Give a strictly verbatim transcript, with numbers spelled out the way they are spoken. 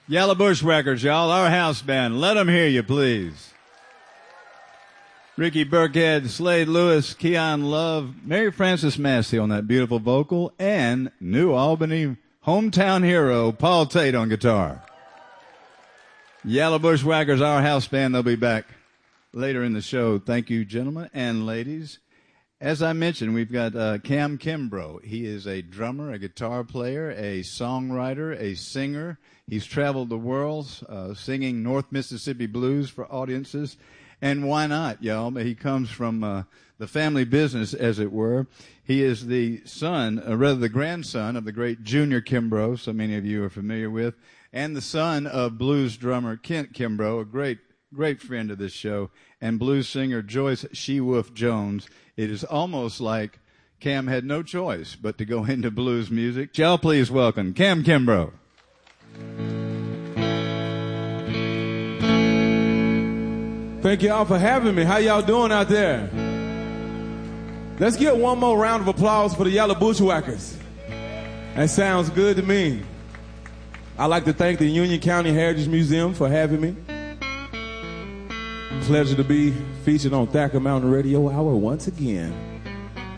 Yellow Bushwhackers, y'all, our house band. Let them hear you, please. Ricky Burkhead, Slade Lewis, Keon Love, Mary Frances Massey on that beautiful vocal, and New Albany hometown hero, Paul Tate on guitar. Yellow Bushwhackers, our house band. They'll be back later in the show. Thank you, gentlemen and ladies. As I mentioned, we've got uh, Cam Kimbrough. He is a drummer, a guitar player, a songwriter, a singer. He's traveled the world uh, singing North Mississippi blues for audiences. And why not, y'all? He comes from uh, the family business, as it were. He is the son, or rather the grandson of the great Junior Kimbrough, so many of you are familiar with, and the son of blues drummer Kent Kimbrough, a great, great friend of this show, and blues singer Joyce She-Wolf Jones. It is almost like Cam had no choice but to go into blues music. Y'all please welcome Cam Kimbrough. Thank y'all for having me. How y'all doing out there? Let's get one more round of applause for the Yellow Bushwhackers. That sounds good to me. I'd like to thank the Union County Heritage Museum for having me. Pleasure to be featured on Thacker Mountain Radio Hour once again.